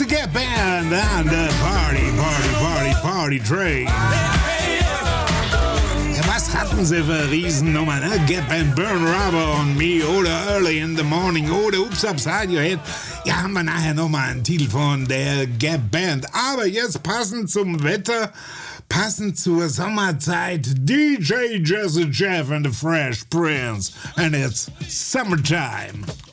Gap Band on the Party Train. Ja, was hatten sie für Riesennummern, ne? Gap Band, Burn Rubber on Me oder Early in the Morning oder Oops Upside Your Head. Ja, haben wir nachher nochmal einen Titel von der Gap Band. Aber jetzt passend zum Wetter, passend zur Sommerzeit, DJ Jazzy Jeff and the Fresh Prince. And it's summertime.